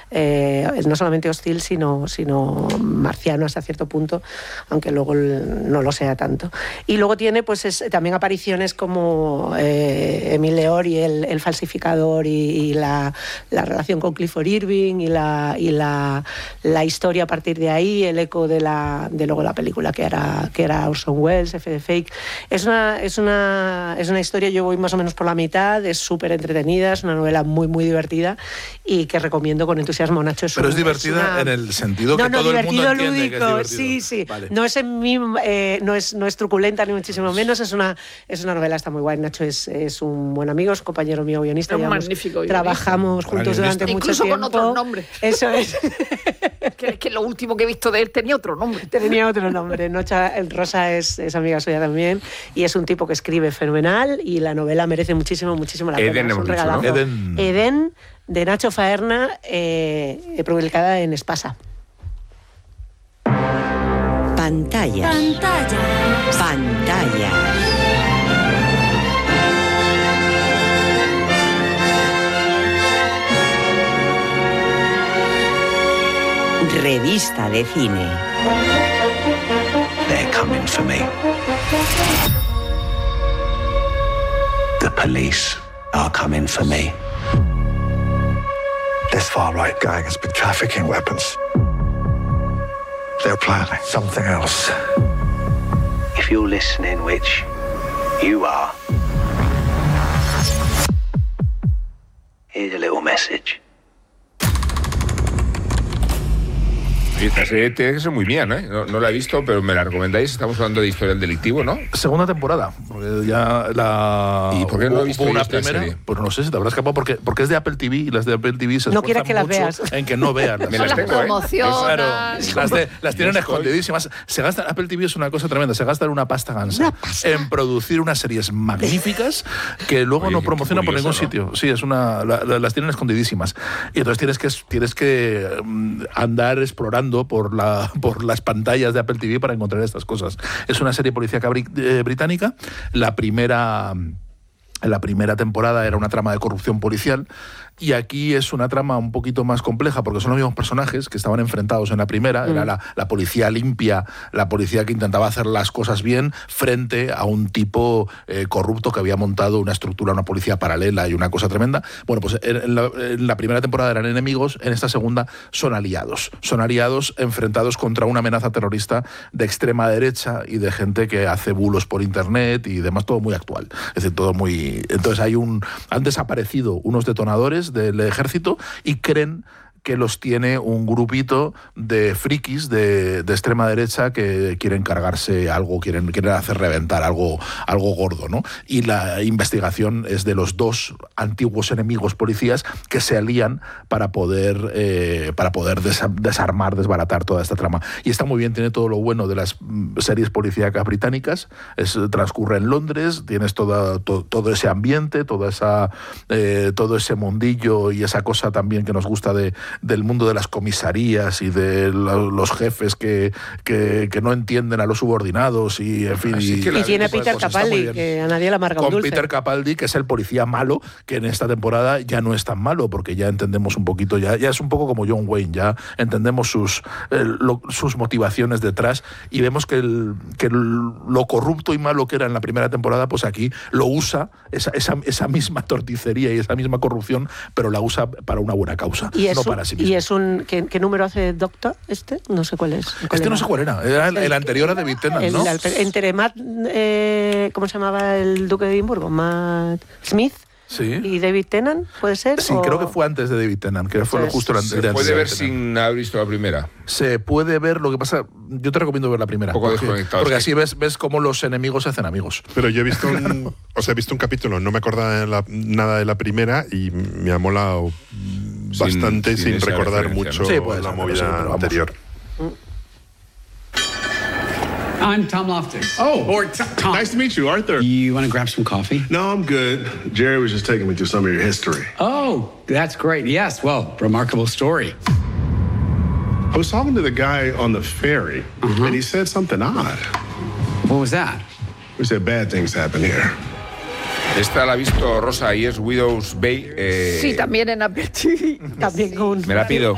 no solamente hostil, sino marciano hasta cierto punto, aunque luego no lo sea tanto. Y luego tiene pues también apariciones como Emile Leori, el falsificador, y la relación con Clifford Irving, y la historia a partir de ahí, el eco de luego la película que era Orson Welles, F de Fake. Es una historia, yo voy más o menos por la mitad, es súper entretenida, es una novela muy muy divertida y que recomiendo con entusiasmo. Nacho, pero es divertida en el sentido que todo el mundo entiende lúdico, que es divertido. Sí. Vale. No es truculenta ni muchísimo menos, es una novela, está muy guay. Nacho es un buen amigo, es un compañero mío guionista. Es un magnífico guionista. Trabajamos juntos durante mucho tiempo. Incluso con otro nombre. Eso es. que lo último que he visto de él tenía otro nombre. Rosa es amiga suya también, y es un tipo que escribe fenomenal, y la novela merece muchísimo la pena. Eden, es un regalazo. ¿No? Eden, de Nacho Faerna, publicada en Espasa. Pantallas. Revista de cine. They're coming for me. The police are coming for me. This far-right gang has been trafficking weapons. They're planning something else. If you're listening, which you are, here's a little message. Esta serie tiene que ser muy bien, ¿eh? No la he visto, pero me la recomendáis. Estamos hablando de historial delictivo, ¿no? Segunda temporada. Porque ya ¿Y por qué no he visto una esta primera? serie? Pues no sé, si te habrá escapado porque es de Apple TV, y las de Apple TV se no quieres que las mucho veas en que no vean. Me las tengo, promocionan. Claro, las tienen escondidísimas. Apple TV es una cosa tremenda. Se gastan una pasta gansa en producir unas series magníficas que luego no promocionan por ningún sitio. Sí, las tienen escondidísimas. Y entonces tienes que andar explorando por las pantallas de Apple TV para encontrar estas cosas. Es una serie policíaca británica. La primera temporada era una trama de corrupción policial, y aquí es una trama un poquito más compleja porque son los mismos personajes que estaban enfrentados en la primera. Era la policía limpia, la policía que intentaba hacer las cosas bien frente a un tipo corrupto que había montado una estructura, una policía paralela y una cosa tremenda. Bueno, pues en la primera temporada eran enemigos, en esta segunda son aliados enfrentados contra una amenaza terrorista de extrema derecha y de gente que hace bulos por internet y demás, todo muy actual. Es decir, todo muy... Entonces han desaparecido unos detonadores del ejército y creen que los tiene un grupito de frikis de extrema derecha que quieren cargarse algo, quieren hacer reventar algo gordo, ¿no? Y la investigación es de los dos antiguos enemigos policías que se alían para poder desarmar, desbaratar toda esta trama. Y está muy bien, tiene todo lo bueno de las series policíacas británicas. Transcurre en Londres, tienes todo ese ambiente, todo ese mundillo y esa cosa también que nos gusta del mundo de las comisarías y de los jefes que no entienden a los subordinados, y en fin. Y tiene a Peter Capaldi, que a nadie le amarga un dulce. Con Peter Capaldi, que es el policía malo, que en esta temporada ya no es tan malo, porque ya entendemos un poquito, ya es un poco como John Wayne, ya entendemos sus motivaciones detrás, y vemos que lo corrupto y malo que era en la primera temporada, pues aquí lo usa, esa misma torticería y esa misma corrupción, pero la usa para una buena causa, no para sí mismo. ¿Y es ¿qué número hace Doctor este? No sé cuál es. No sé cuál era el anterior a David Tennant, ¿no? Entre Matt, ¿cómo se llamaba el duque de Edimburgo? Matt Smith. Sí. ¿Y David Tennant, puede ser? Sí, creo que fue antes de David Tennant, que fue justo antes. ¿Se puede ver sin haber visto la primera? Se puede ver, lo que pasa, yo te recomiendo ver la primera. Un poco desconectado. Porque así ves cómo los enemigos se hacen amigos. Pero yo he visto he visto un capítulo, no me acordaba nada de la primera y me ha molado bastante sin recordar mucho la movida anterior. I'm Tom Loftus. Tom. Nice to meet you, Arthur. You want to grab some coffee? No, I'm good. Jerry was just taking me through some of your history. Oh, that's great. Yes, well, remarkable story. I was talking to the guy on the ferry, and he said something odd. What was that? He said bad things happen here. Esta la ha visto Rosa y es Widow's Bay. Sí, también en Apple TV. También con... Me la pido.